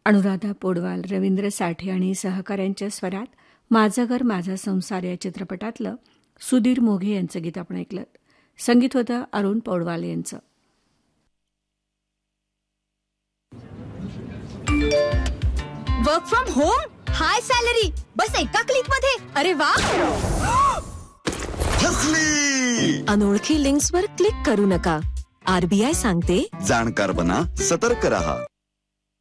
अनुराधा पौडवाल, रवींद्र साठे आणि सहकाऱ्यांच्या स्वरात माझं घर माझा संसार या चित्रपटातलं सुधीर मोघे यांचं गीत आपण ऐकलं. संगीत होतं अरुण पौडवाल यांचं. Work from home, high salary, बस एका क्लिक मध्ये. अरे वा. अनोळखी लिंक्सवर क्लिक करू नका. RBI सांगते, जाणकार बना, सतर्क रहा.